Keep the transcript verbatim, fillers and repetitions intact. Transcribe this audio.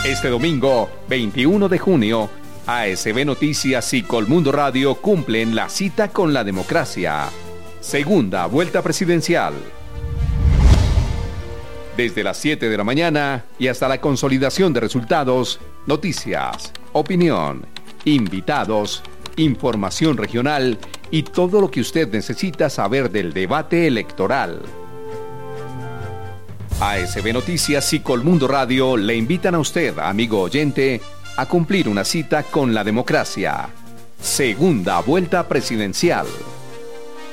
Este domingo, veintiuno de junio, A S B Noticias y Colmundo Radio cumplen la cita con la democracia. Segunda vuelta presidencial. Desde las siete de la mañana y hasta la consolidación de resultados, noticias, opinión, invitados, información regional y todo lo que usted necesita saber del debate electoral. A S B Noticias y Colmundo Radio le invitan a usted, amigo oyente, a cumplir una cita con la democracia. Segunda vuelta presidencial.